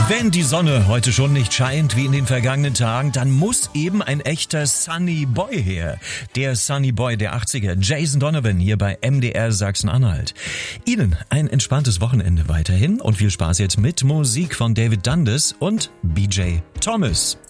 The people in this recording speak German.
Wenn die Sonne heute schon nicht scheint wie in den vergangenen Tagen, dann muss eben ein echter Sunny Boy her. Der Sunny Boy der 80er, Jason Donovan, hier bei MDR Sachsen-Anhalt. Ihnen ein entspanntes Wochenende weiterhin und viel Spaß jetzt mit Musik von David Dundas und BJ Thomas.